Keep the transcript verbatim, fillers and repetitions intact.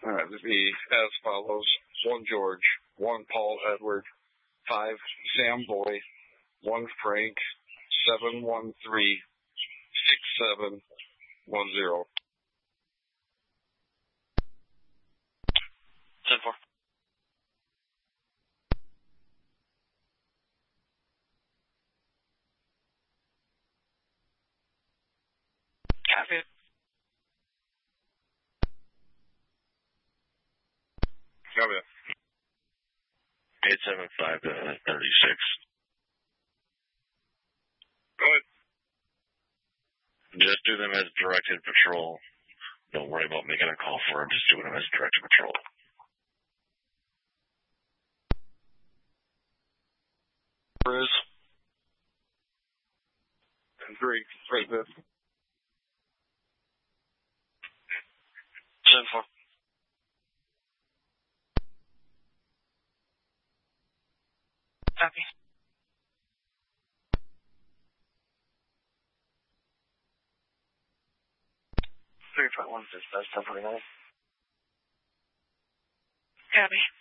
uh, to be as follows: one George, one Paul Edward, five Sam Boy, one Frank, seven one three, six seven one zero. ten four. Copy. Copy. eight seven five to thirty-six. Go ahead. Just do them as directed patrol. Don't worry about making a call for them. Just do them as directed patrol. Bruce. And three, right there. ten four. Copy. three point one dispatch, ten forty-nine. Copy.